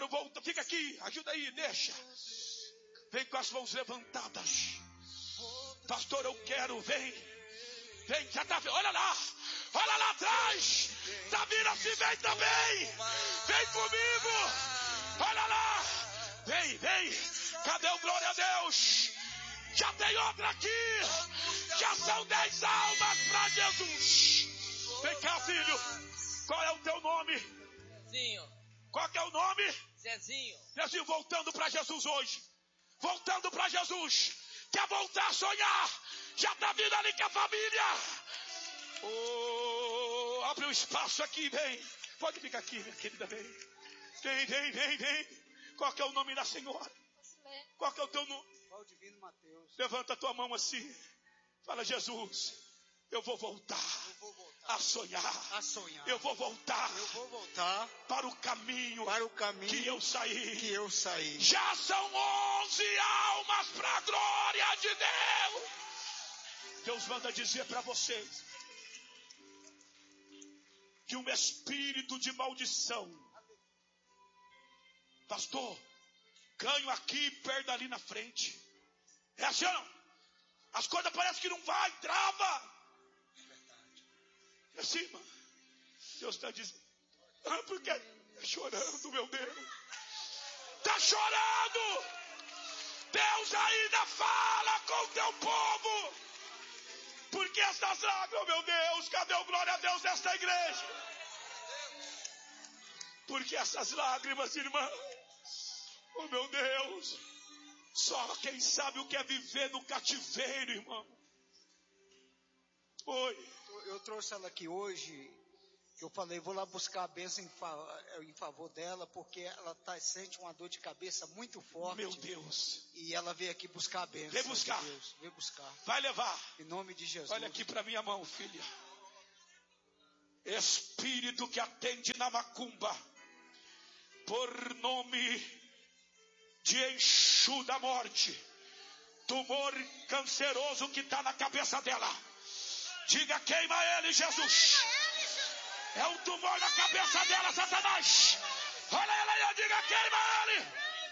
quero voltar. Fica aqui, ajuda aí, deixa. Vem com as mãos levantadas. Pastor, eu quero, vem. Vem, já tá vendo, olha lá atrás. Tá vindo assim, vem também. Vem comigo. Olha lá. Vem. Cadê o glória a Deus? Já tem outra aqui. Já são 10 almas para Jesus. Vem cá, filho. Qual é o teu nome? Zezinho. Qual que é o nome? Zezinho. Zezinho, voltando para Jesus hoje. Voltando para Jesus. Quer voltar a sonhar? Já está vindo ali com a família. Oh, abre um espaço aqui, vem. Pode ficar aqui, minha querida, vem. Vem. Qual que é o nome da senhora? Qual que é o teu nome? Valdivino Mateus. Levanta a tua mão assim. Fala, Jesus, eu vou voltar a sonhar. Eu vou voltar para o caminho que eu saí. Já são 11 almas para a glória de Deus. Deus manda dizer para vocês que um espírito de maldição, pastor, ganho aqui, perdo ali na frente. É assim ou não? As coisas parecem que não vai, trava. É assim, mano. Deus está dizendo, porque está chorando, meu Deus. Está chorando. Deus ainda fala com o teu povo. Porque essas lágrimas, meu Deus, cadê o glória a Deus desta igreja? Porque essas lágrimas, irmão, oh meu Deus, só quem sabe o que é viver no cativeiro, irmão. Oi. Eu trouxe ela aqui hoje, eu falei, vou lá buscar a bênção em favor dela, porque ela sente uma dor de cabeça muito forte. Meu Deus. E ela veio aqui buscar a bênção. Vem buscar. De Deus. Vem buscar. Vai levar. Em nome de Jesus. Olha aqui para minha mão, filha. Espírito que atende na macumba, por nome de Exu da morte, tumor canceroso que está na cabeça dela. Diga, queima ele, Jesus. É um tumor na cabeça dela, Satanás. Olha ela aí, diga, queima ele.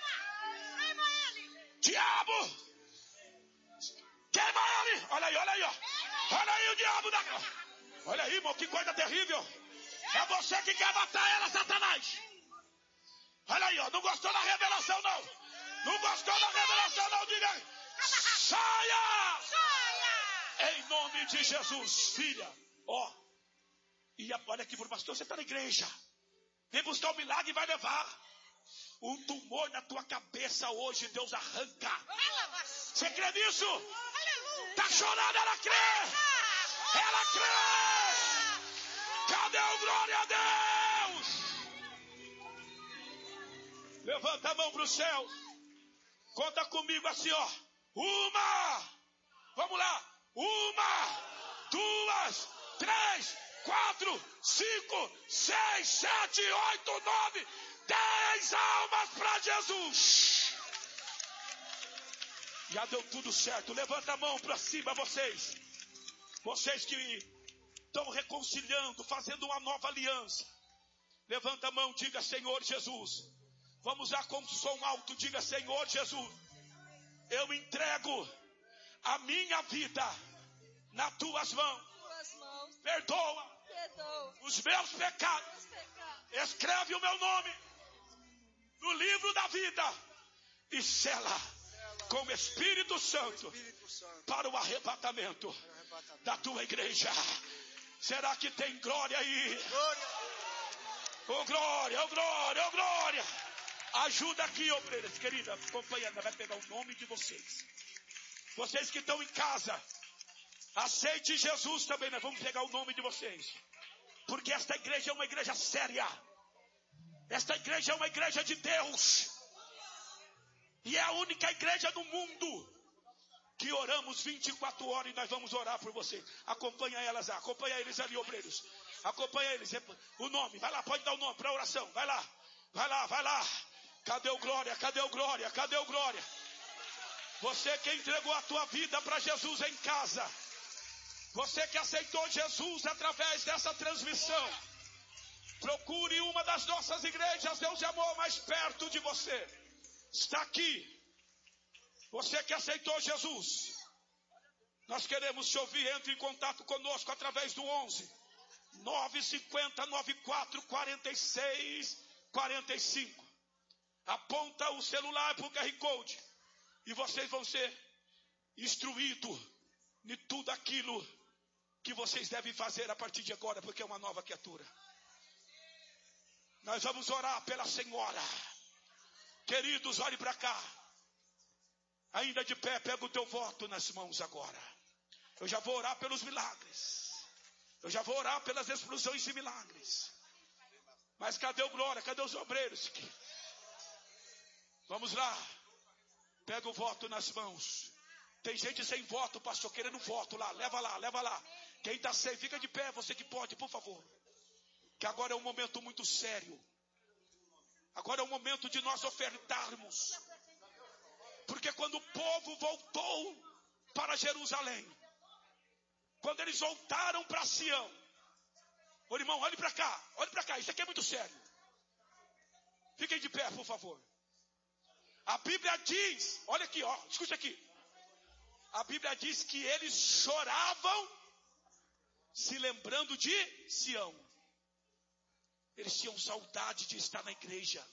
Diabo. Queima ele. Olha aí, ó. Olha aí o diabo da... Olha aí, irmão, que coisa terrível. É você que quer matar ela, Satanás. Olha aí, ó, não gostou da revelação, não. Não gostou da revelação, não, diga. Saia! Em nome de Jesus, filha. Ó. E olha aqui, pastor, você está na igreja. Vem buscar o milagre e vai levar. Um tumor na tua cabeça hoje, Deus arranca. Você crê nisso? Está chorando, ela crê. Ela crê. Cadê o glória a Deus? Levanta a mão para o céu. Conta comigo assim, ó. Vamos lá. 1, 2, 3, 4, 5, 6, 7, 8, 9, 10 almas para Jesus. Já deu tudo certo. Levanta a mão para cima, vocês. Vocês que estão reconciliando, fazendo uma nova aliança. Levanta a mão, diga, Senhor Jesus. Vamos lá com o som alto, diga, Senhor Jesus. Eu entrego a minha vida nas tuas mãos. Perdoa os meus pecados. Escreve o meu nome no livro da vida e sela com o Espírito Santo para o arrebatamento da tua igreja. Será que tem glória aí? Oh glória, oh glória, oh glória. Ajuda aqui, obreiras, querida, companheira, vai pegar o nome de vocês. Vocês que estão em casa, aceite Jesus também, nós vamos pegar o nome de vocês. Porque esta igreja é uma igreja séria. Esta igreja é uma igreja de Deus. E é a única igreja do mundo que oramos 24 horas e nós vamos orar por vocês. Acompanha eles ali, obreiros. Acompanha eles. O nome, vai lá, pode dar o nome para a oração. Vai lá. Cadê o glória? Cadê o glória? Cadê o glória? Você que entregou a tua vida para Jesus em casa. Você que aceitou Jesus através dessa transmissão. Procure uma das nossas igrejas, Deus de amor, mais perto de você. Está aqui. Você que aceitou Jesus. Nós queremos te ouvir. Entre em contato conosco através do 11 950 94 46 45. Aponta o celular para o QR Code. E vocês vão ser instruídos de tudo aquilo que vocês devem fazer a partir de agora, porque é uma nova criatura. Nós vamos orar pela senhora. Queridos, olhe para cá. Ainda de pé, pega o teu voto nas mãos agora. Eu já vou orar pelos milagres. Eu já vou orar pelas explosões de milagres. Mas cadê o glória? Cadê os obreiros? Vamos lá. Pega o voto nas mãos. Tem gente sem voto, pastor, querendo voto lá. Leva lá, leva lá. Quem está sem, fica de pé, você que pode, por favor. Que agora é um momento muito sério. Agora é o momento de nós ofertarmos. Porque quando o povo voltou para Jerusalém, quando eles voltaram para Sião, ô irmão, olhe para cá, isso aqui é muito sério. Fiquem de pé, por favor. A Bíblia diz, olha aqui, ó, escute aqui. A Bíblia diz que eles choravam se lembrando de Sião. Eles tinham saudade de estar na igreja.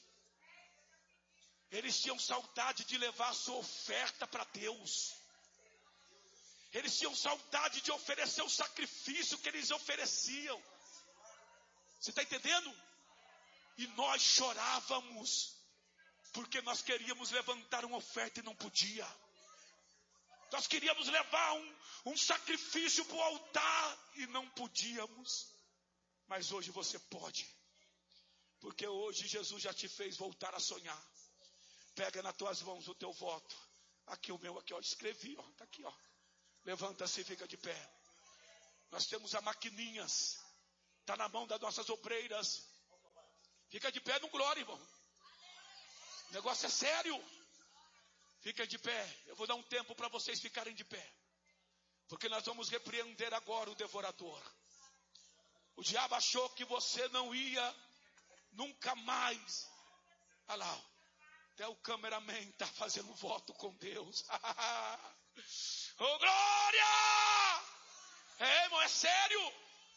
Eles tinham saudade de levar a sua oferta para Deus. Eles tinham saudade de oferecer o sacrifício que eles ofereciam. Você está entendendo? E nós chorávamos, porque nós queríamos levantar uma oferta e não podia. Nós queríamos levar um sacrifício para o altar e não podíamos. Mas hoje você pode. Porque hoje Jesus já te fez voltar a sonhar. Pega nas tuas mãos o teu voto. Aqui o meu, aqui, ó, escrevi, ó, tá aqui, ó. Levanta-se e fica de pé. Nós temos a maquininhas. Está na mão das nossas obreiras. Fica de pé no glória, irmão. O negócio é sério. Fica de pé. Eu vou dar um tempo para vocês ficarem de pé. Porque nós vamos repreender agora o devorador. O diabo achou que você não ia nunca mais. Olha lá. Até o cameraman está fazendo voto com Deus. Oh, glória! É, irmão, é sério.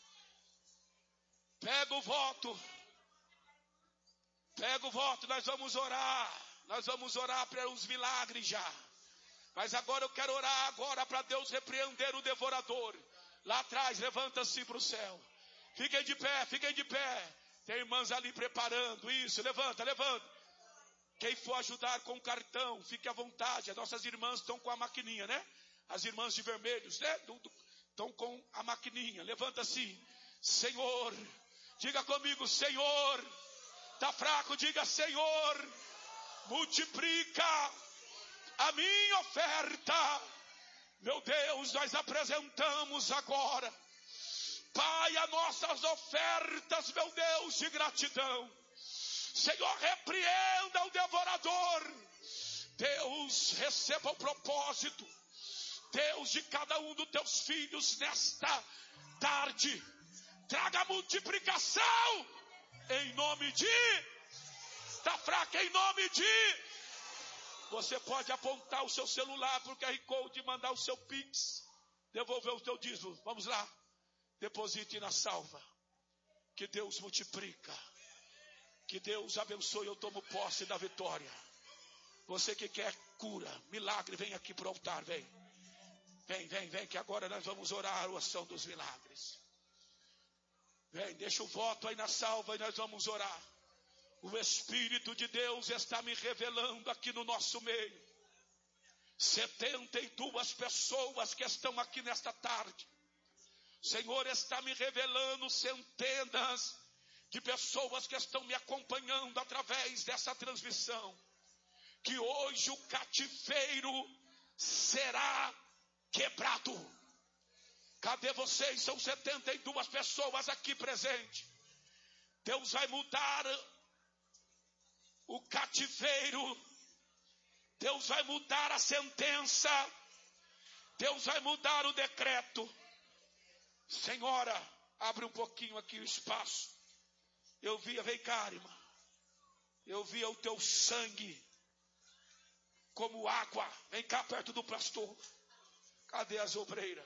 Pega o voto. Pega o voto, nós vamos orar. Nós vamos orar para os milagres já. Mas agora eu quero orar agora para Deus repreender o devorador. Lá atrás, levanta-se para o céu. Fiquem de pé, fiquem de pé. Tem irmãs ali preparando isso. Levanta, levanta. Quem for ajudar com o cartão, fique à vontade. As nossas irmãs estão com a maquininha, né? As irmãs de vermelhos, né? Estão com a maquininha. Levanta-se. Senhor, diga comigo, Senhor. Está fraco, diga, Senhor. Multiplica a minha oferta. Meu Deus, nós apresentamos agora, Pai, as nossas ofertas, meu Deus, de gratidão. Senhor, repreenda o devorador. Deus, receba o propósito, Deus, de cada um dos teus filhos nesta tarde. Traga multiplicação em nome de... Está fraca em nome de... Você pode apontar o seu celular para o QR Code e mandar o seu Pix. Devolver o teu dízimo. Vamos lá. Deposite na salva. Que Deus multiplica. Que Deus abençoe. Eu tomo posse da vitória. Você que quer cura, milagre, vem aqui para o altar. Vem. Vem, que agora nós vamos orar a oração dos milagres. Vem, deixa o voto aí na salva e nós vamos orar. O Espírito de Deus está me revelando aqui no nosso meio. 72 pessoas que estão aqui nesta tarde. O Senhor está me revelando centenas de pessoas que estão me acompanhando através dessa transmissão. Que hoje o cativeiro será quebrado. Cadê vocês? São 72 pessoas aqui presentes. Deus vai mudar o cativeiro. Deus vai mudar a sentença. Deus vai mudar o decreto. Senhora, abre um pouquinho aqui o espaço. Eu via, vem cá, irmã. Eu via o teu sangue como água. Vem cá perto do pastor. Cadê as obreiras?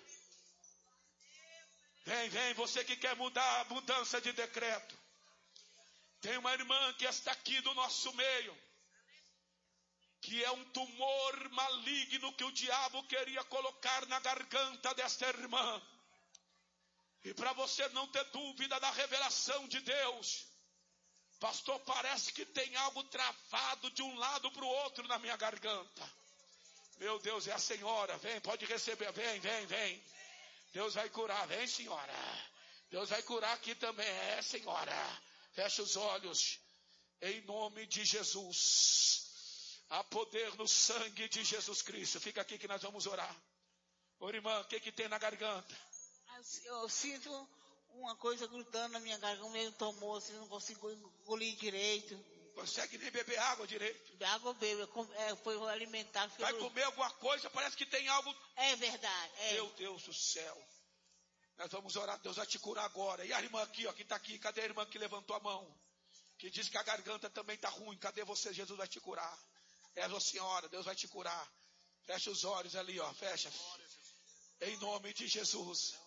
Vem, você que quer mudar a mudança de decreto. Tem uma irmã que está aqui do nosso meio, que é um tumor maligno que o diabo queria colocar na garganta desta irmã. E para você não ter dúvida da revelação de Deus, pastor, parece que tem algo travado de um lado para o outro na minha garganta. Meu Deus, é a senhora. Vem, pode receber. Vem. Deus vai curar. Vem, senhora. Deus vai curar aqui também. É, senhora. Fecha os olhos. Em nome de Jesus. Há poder no sangue de Jesus Cristo. Fica aqui que nós vamos orar. Ô, irmã, o que tem na garganta? Eu sinto uma coisa grudando na minha garganta, meio tomou, assim, não consigo engolir direito. Consegue nem beber água direito? Água bebo, foi alimentar. Vai comer alguma coisa, parece que tem algo. É verdade. Meu Deus do céu. Nós vamos orar, Deus vai te curar agora. E a irmã aqui, ó, que está aqui, cadê a irmã que levantou a mão? Que diz que a garganta também está ruim. Cadê você? Jesus vai te curar. É a senhora, Deus vai te curar. Fecha os olhos ali, ó, fecha. Em nome de Jesus.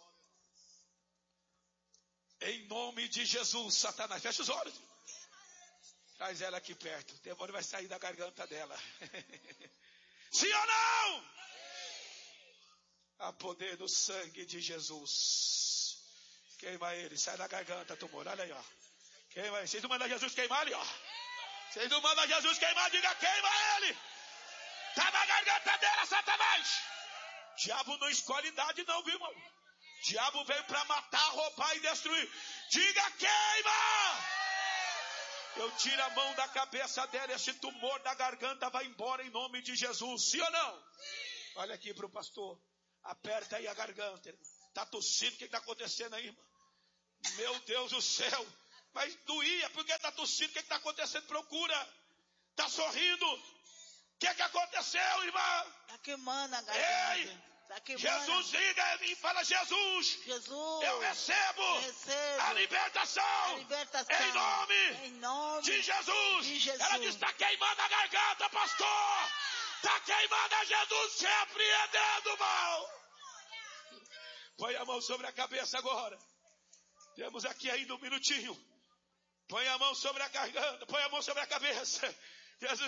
Em nome de Jesus, Satanás, fecha os olhos. Traz ela aqui perto. O demônio vai sair da garganta dela. Sim ou não? Há poder no sangue de Jesus. Queima ele, sai da garganta, tumor. Olha aí, ó. Queima ele. Vocês não mandam Jesus queimar ali, ó. Vocês não mandam Jesus queimar, diga queima ele. Tá na garganta dela, Satanás. Diabo não escolhe idade não, viu, irmão? Diabo veio para matar, roubar e destruir. Diga queima. Eu tiro a mão da cabeça dela, esse tumor da garganta vai embora em nome de Jesus. Sim ou não? Sim. Olha aqui para o pastor. Aperta aí a garganta. Está tossindo, o que está acontecendo aí, irmão? Meu Deus do céu. Mas doía, por que está tossindo? O que está acontecendo? Procura. Está sorrindo. O que aconteceu, irmã? Está queimando a garganta. Ei! Jesus, liga em mim, fala Jesus, eu recebo a libertação, em nome de Jesus. Ela diz, está queimando a garganta, pastor, está queimando a Jesus, se apreendendo, mal. Põe a mão sobre a cabeça agora, temos aqui ainda um minutinho, põe a mão sobre a garganta, põe a mão sobre a cabeça, Jesus.